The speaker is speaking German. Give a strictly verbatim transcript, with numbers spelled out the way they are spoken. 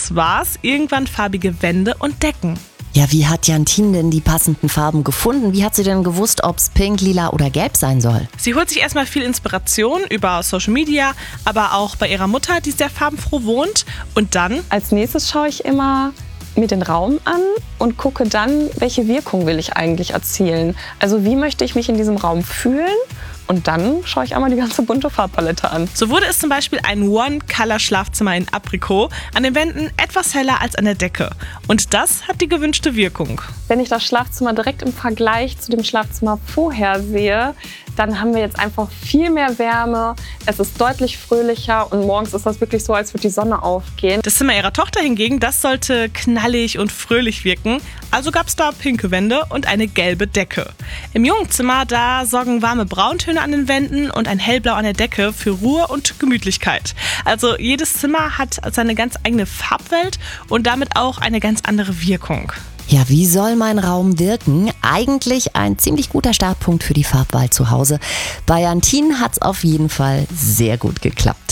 das war's. Irgendwann farbige Wände und Decken. Ja, wie hat Jantine denn die passenden Farben gefunden? Wie hat sie denn gewusst, ob's pink, lila oder gelb sein soll? Sie holt sich erstmal viel Inspiration über Social Media, aber auch bei ihrer Mutter, die sehr farbenfroh wohnt. Und dann? Als nächstes schaue ich immer mir den Raum an und gucke dann, welche Wirkung will ich eigentlich erzielen. Also wie möchte ich mich in diesem Raum fühlen? Und dann schaue ich einmal die ganze bunte Farbpalette an. So wurde es zum Beispiel ein One-Color-Schlafzimmer in Aprikot. An den Wänden etwas heller als an der Decke. Und das hat die gewünschte Wirkung. Wenn ich das Schlafzimmer direkt im Vergleich zu dem Schlafzimmer vorher sehe, dann haben wir jetzt einfach viel mehr Wärme. Es ist deutlich fröhlicher und morgens ist das wirklich so, als würde die Sonne aufgehen. Das Zimmer ihrer Tochter hingegen, das sollte knallig und fröhlich wirken. Also gab es da pinke Wände und eine gelbe Decke. Im Jungenzimmer, da sorgen warme Brauntöne an den Wänden und ein hellblau an der Decke für Ruhe und Gemütlichkeit. Also jedes Zimmer hat seine ganz eigene Farbwelt und damit auch eine ganz andere Wirkung. Ja, wie soll mein Raum wirken? Eigentlich ein ziemlich guter Startpunkt für die Farbwahl zu Hause. Bei Jantine hat's auf jeden Fall sehr gut geklappt.